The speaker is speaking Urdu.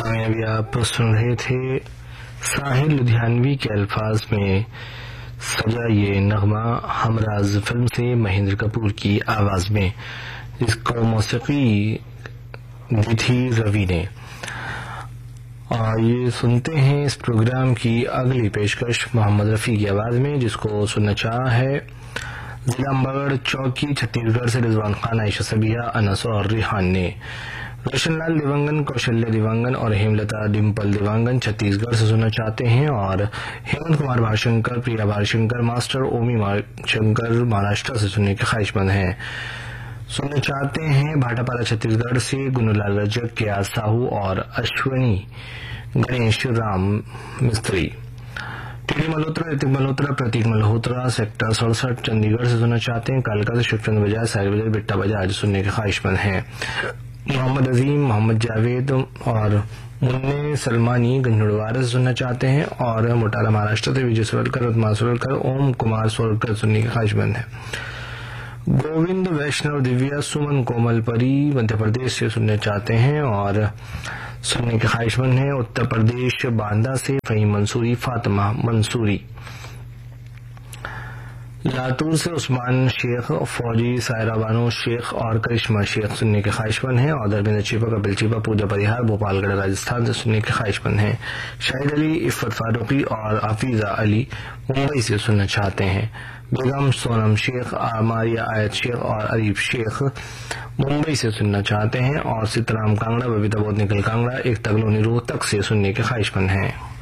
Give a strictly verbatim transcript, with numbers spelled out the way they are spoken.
ناظرین ابھی آپ سن رہے تھے ساحل لدھیانوی کے الفاظ میں سجا یہ نغمہ ہمراز فلم سے مہندر کپور کی آواز میں، جس کو موسیقی دی تھی روی نے۔ اور یہ سنتے ہیں اس پروگرام کی اگلی پیشکش محمد رفیع کی آواز میں، جس کو سننا چاہا ہے ضلع امباگڑ چوکی چھتیس گڑھ سے رضوان خان، عائشہ صبیہ، انس اور ریحان نے۔ روشن لال دیوانگن، کوشلیہ دیوانگن اور ہیملتا ڈمپل دیوانگن چھتیس گڑھ سے سننا چاہتے ہیں، اور ہیمنت کمار بھاشنکر، پریا بھاشنکر، ماسٹر اومی شنکر مہاراشٹر سے سننے کے خواہش مند ہیں۔ سننا چاہتے ہیں بھاٹا پارا چھتیس گڑھ سے گنو لال رجک، کے آر ساہو اور اشونی گنیش رام مستری۔ ٹی ڈی ملہوترا، رتک ملہوترا، پرتیک ملہوترا سیکٹر سڑسٹھ چنڈی گڑھ سے سننا چاہتے ہیں۔ کالکا سے شیو چندر بجاج، ساحل بجاج، بٹا بجاج سننے کے خواہش مند ہیں۔ محمد عظیم، محمد جاوید اور منع سلمانی گنجڑوارہ سے سننا چاہتے ہیں، اور موٹالا مہاراشٹر سے وجے سورلکر، رتما سورلکر، اوم کمار سورلکر سننے کے خواہش مند ہیں۔ گووند ویشنو دیویا، سمن کومل پری مدھیہ پردیش سے سننا چاہتے ہیں اور سننے کے خواہش مند ہیں۔ اتر پردیش باندہ سے فہیم منصوری، فاطمہ منصوری۔ لاتور سے عثمان شیخ، فوجی، سائرہ بانو شیخ اور کرشمہ شیخ سننے کے خواہش مند ہیں، اور دھرمیندر چیپا، کپل چیپا، پوجا پریہار بھوپال گڑھ راجستھان سے سننے کے خواہش مند ہیں۔ شاہد علی، عفت فاروقی اور حفیظہ علی ممبئی سے سننا چاہتے ہیں۔ بیگم سونم شیخ، ماریہ آیت شیخ اور اریب شیخ ممبئی سے سننا چاہتے ہیں، اور سیتارام کانگڑا، ببیتا بوت نکل کانگڑا، ایک تگلونی روہتک سے سننے کے خواہش مند ہیں۔